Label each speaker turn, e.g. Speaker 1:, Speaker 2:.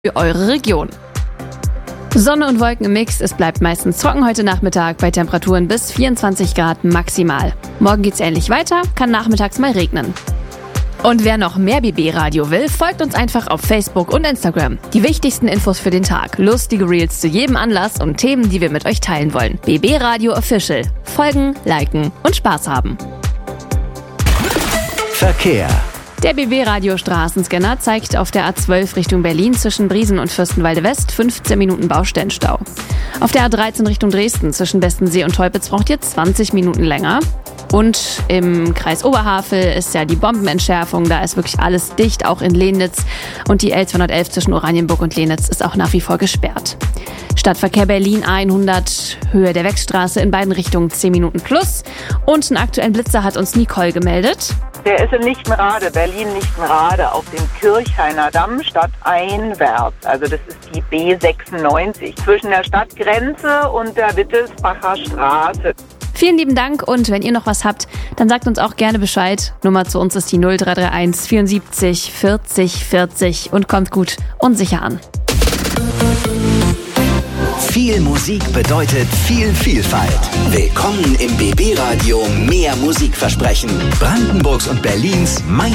Speaker 1: für eure Region. Sonne und Wolken im Mix, es bleibt meistens trocken heute Nachmittag bei Temperaturen bis 24 Grad maximal. Morgen geht's ähnlich weiter, kann nachmittags mal regnen. Und wer noch mehr BB-Radio will, folgt uns einfach auf Facebook und Instagram. Die wichtigsten Infos für den Tag, lustige Reels zu jedem Anlass und Themen, die wir mit euch teilen wollen. BB-Radio Official. Folgen, liken und Spaß haben.
Speaker 2: Verkehr.
Speaker 1: Der BB-Radio Straßenscanner zeigt auf der A12 Richtung Berlin zwischen Briesen und Fürstenwalde West 15 Minuten Baustellenstau. Auf der A13 Richtung Dresden zwischen Bestensee und Teupitz braucht ihr 20 Minuten länger. Und im Kreis Oberhavel ist ja die Bombenentschärfung, da ist wirklich alles dicht, auch in Lehnitz. Und die L211 zwischen Oranienburg und Lehnitz ist auch nach wie vor gesperrt. Stadtverkehr Berlin A100, Höhe der Wechstraße in beiden Richtungen 10 Minuten plus. Und einen aktuellen Blitzer hat uns Nicole gemeldet.
Speaker 3: Der ist in Lichtenrade, Berlin-Lichtenrade, auf dem Kirchhainer Damm stadteinwärts. Also das ist die B96 zwischen der Stadtgrenze und der Wittelsbacher Straße.
Speaker 1: Vielen lieben Dank und wenn ihr noch was habt, dann sagt uns auch gerne Bescheid. Nummer zu uns ist die 0331 74 40 40 und kommt gut und sicher an.
Speaker 2: Viel Musik bedeutet viel Vielfalt. Willkommen im BB-Radio Mehr Musikversprechen. Brandenburgs und Berlins